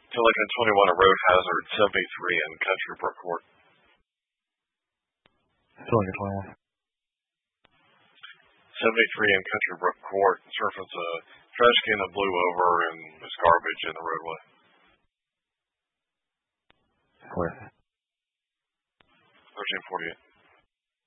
Pelican 21, a road hazard, 73 in Country Brook Court. Pelican 21. 73 in Country Brook Court. Surface a trash can that blew over and there's garbage in the roadway. Clear. 1348.